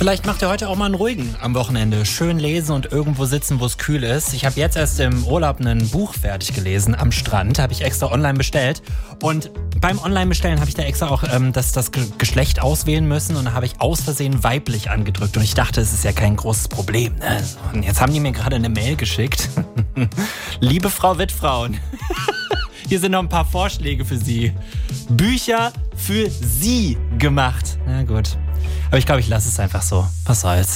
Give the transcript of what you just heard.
Vielleicht macht ihr heute auch mal einen ruhigen am Wochenende. Schön lesen und irgendwo sitzen, wo es kühl ist. Ich habe jetzt erst im Urlaub ein Buch fertig gelesen am Strand. Habe ich extra online bestellt. Und beim Online-Bestellen habe ich da extra auch das Geschlecht auswählen müssen. Und da habe ich aus Versehen weiblich angedrückt. Und ich dachte, es ist ja kein großes Problem. Ne? Und jetzt haben die mir gerade eine Mail geschickt. Liebe Frau Wittfrauen, hier sind noch ein paar Vorschläge für Sie. Bücher für Sie gemacht. Na gut. Aber ich glaube, ich lasse es einfach so. Was soll's.